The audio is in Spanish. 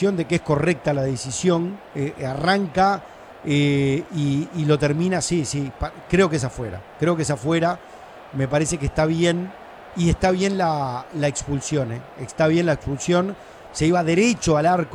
sensación de que es correcta la decisión. Arranca y lo termina, sí, creo que es afuera. Me parece que está bien. Y está bien la expulsión. Está bien la expulsión. Se iba derecho al arco.